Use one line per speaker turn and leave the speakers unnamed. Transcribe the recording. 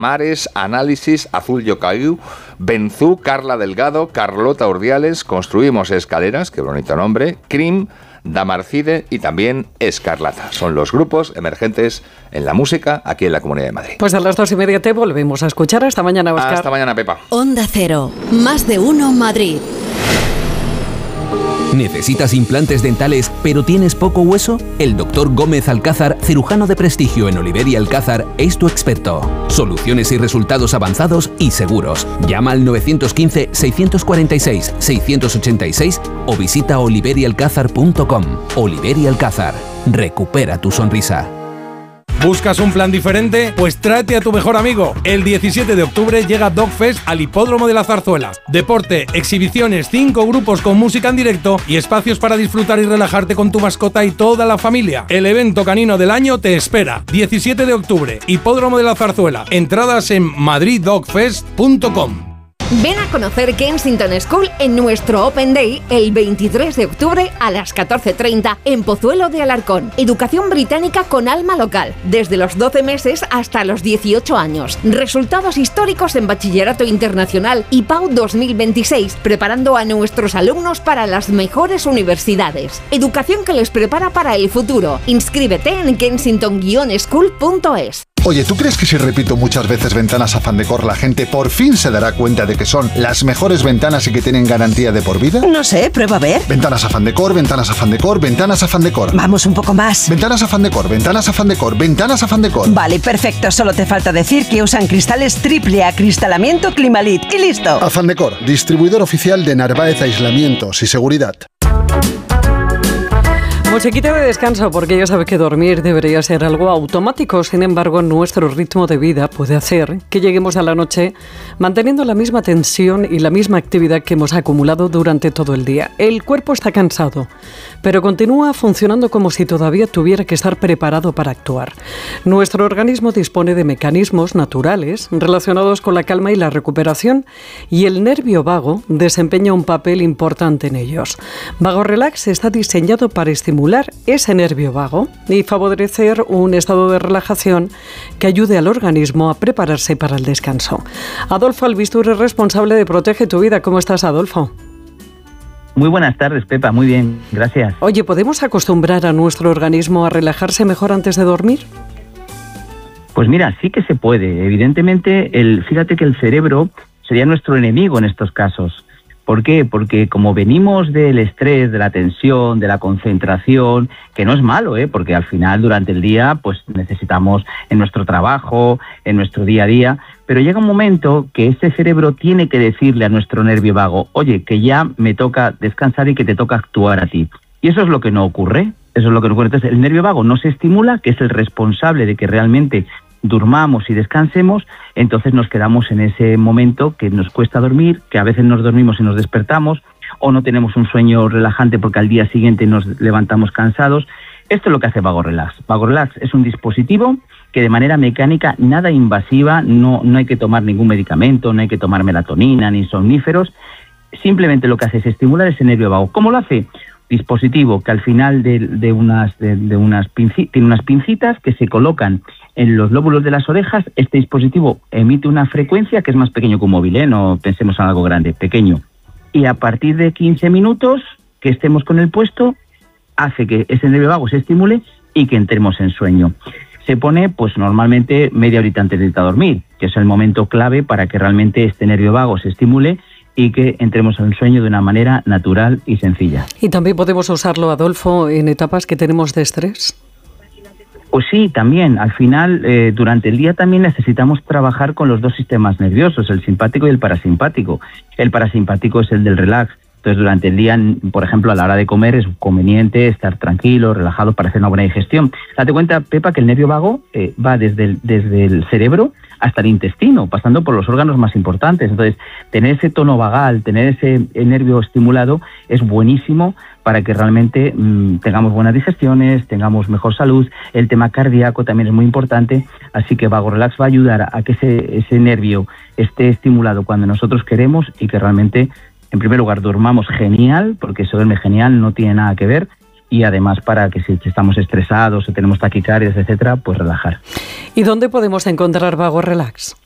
Mares, Análisis, Azul Yocayu, Benzú, Carla Delgado, Carlota Urdiales, Construimos Escaleras, qué bonito nombre, Crim, Damarcide y también Escarlata. Son los grupos emergentes en la música aquí en la Comunidad de Madrid.
Pues a las 2:30 te volvemos a escuchar. Hasta mañana, Óscar.
Hasta mañana, Pepa.
Onda Cero, más de uno Madrid.
¿Necesitas implantes dentales pero tienes poco hueso? El Dr. Gómez Alcázar, cirujano de prestigio en Oliver y Alcázar, es tu experto. Soluciones y resultados avanzados y seguros. Llama al 915-646-686 o visita oliverialcázar.com. Oliver y Alcázar. Recupera tu sonrisa.
¿Buscas un plan diferente? Pues tráete a tu mejor amigo. El 17 de octubre llega Dogfest al Hipódromo de la Zarzuela. Deporte, exhibiciones, 5 grupos con música en directo y espacios para disfrutar y relajarte con tu mascota y toda la familia. El evento canino del año te espera. 17 de octubre, Hipódromo de la Zarzuela. Entradas en madriddogfest.com.
Ven a conocer Kensington School en nuestro Open Day el 23 de octubre a las 14:30 en Pozuelo de Alarcón. Educación británica con alma local, desde los 12 meses hasta los 18 años. Resultados históricos en Bachillerato Internacional y PAU 2026, preparando a nuestros alumnos para las mejores universidades. Educación que les prepara para el futuro. Inscríbete en kensington-school.es.
Oye, ¿tú crees que si repito muchas veces Ventanas Afán Decor, la gente por fin se dará cuenta de que son las mejores ventanas y que tienen garantía de por vida?
No sé, prueba a ver.
Ventanas Afán Decor, Ventanas Afán Decor, Ventanas Afán Decor.
Vamos un poco más.
Ventanas Afán Decor, Ventanas Afán Decor, Ventanas Afán Decor.
Vale, perfecto. Solo te falta decir que usan cristales triple acristalamiento Climalit. Y listo.
Afán Decor, distribuidor oficial de Narváez Aislamientos y Seguridad.
Musiquita de descanso, porque ya sabes que dormir debería ser algo automático. Sin embargo, nuestro ritmo de vida puede hacer que lleguemos a la noche manteniendo la misma tensión y la misma actividad que hemos acumulado durante todo el día. El cuerpo está cansado, pero continúa funcionando como si todavía tuviera que estar preparado para actuar. Nuestro organismo dispone de mecanismos naturales relacionados con la calma y la recuperación, y el nervio vago desempeña un papel importante en ellos. Vago Relax está diseñado para estimular ese nervio vago y favorecer un estado de relajación que ayude al organismo a prepararse para el descanso. Adolfo Albistur es responsable de Protege tu Vida. ¿Cómo estás, Adolfo?
Muy buenas tardes, Pepa. Muy bien, gracias.
Oye, ¿podemos acostumbrar a nuestro organismo a relajarse mejor antes de dormir?
Pues mira, sí que se puede. Evidentemente, fíjate que el cerebro sería nuestro enemigo en estos casos. ¿Por qué? Porque como venimos del estrés, de la tensión, de la concentración, que no es malo, porque al final durante el día pues necesitamos en nuestro trabajo, en nuestro día a día, pero llega un momento que ese cerebro tiene que decirle a nuestro nervio vago, oye, que ya me toca descansar y que te toca actuar a ti. Y eso es lo que no ocurre, Entonces el nervio vago no se estimula, que es el responsable de que realmente durmamos y descansemos, entonces nos quedamos en ese momento que nos cuesta dormir, que a veces nos dormimos y nos despertamos, o no tenemos un sueño relajante porque al día siguiente nos levantamos cansados. Esto es lo que hace Vago Relax. Vago Relax es un dispositivo que de manera mecánica, nada invasiva, no hay que tomar ningún medicamento, no hay que tomar melatonina ni somníferos, simplemente lo que hace es estimular ese nervio vago. ¿Cómo lo hace? Dispositivo que al final tiene unas pincitas que se colocan en los lóbulos de las orejas. Este dispositivo emite una frecuencia que es más pequeño que un móvil, no pensemos en algo grande, pequeño. Y a partir de 15 minutos que estemos con el puesto, hace que ese nervio vago se estimule y que entremos en sueño. Se pone pues normalmente media horita antes de irte a dormir, que es el momento clave para que realmente este nervio vago se estimule y que entremos en sueño de una manera natural y sencilla.
¿Y también podemos usarlo, Adolfo, en etapas que tenemos de estrés?
Pues sí, también. Al final, durante el día también necesitamos trabajar con los dos sistemas nerviosos, el simpático y el parasimpático. El parasimpático es el del relax. Entonces, durante el día, por ejemplo, a la hora de comer es conveniente estar tranquilo, relajado para hacer una buena digestión. Date cuenta, Pepa, que el nervio vago va desde el cerebro hasta el intestino, pasando por los órganos más importantes. Entonces, tener ese tono vagal, tener ese nervio estimulado es buenísimo para que realmente tengamos buenas digestiones, tengamos mejor salud. El tema cardíaco también es muy importante, así que Vago Relax va a ayudar a que ese nervio esté estimulado cuando nosotros queremos y que realmente, en primer lugar, durmamos genial, porque se duerme genial, no tiene nada que ver, y además para que si estamos estresados o tenemos taquicardias, etcétera, pues relajar.
¿Y dónde podemos encontrar Vago Relax?